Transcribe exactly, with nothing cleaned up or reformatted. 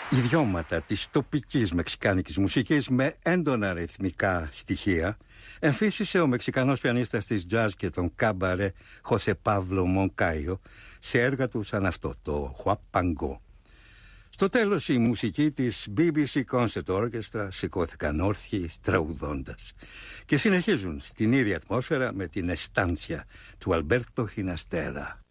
ιδιώματα της τοπικής μεξικάνικης μουσικής με έντονα ρυθμικά στοιχεία εμφύσισε ο Μεξικανός πιανίστας της jazz και τον κάμπαρε Χωσέ Παύλο Μονκάιο σε έργα του σαν αυτό, το Χουαπαγκό. Στο τέλος η μουσική της μπι μπι σι Concert Orchestra σηκώθηκαν όρθιοι τραγουδώντας και συνεχίζουν στην ίδια ατμόσφαιρα με την εστάνσια του Αλμπέρτο Χιναστέρα.